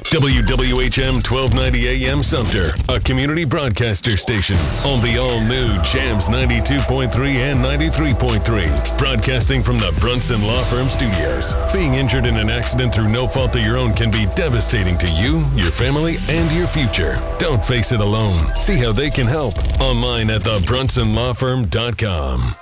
WWHM 1290 AM Sumter, a community broadcaster station on the all-new Jams 92.3 and 93.3. Broadcasting from the Brunson Law Firm Studios. Being injured in an accident through no fault of your own can be devastating to you, your family, and your future. Don't face it alone. See how they can help online at thebrunsonlawfirm.com.